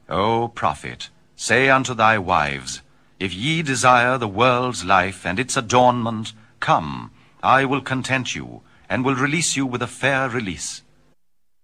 O prophet, say unto thy wives, If ye desire the world's life and its adornment, come, I will content you, and will release you with a fair release.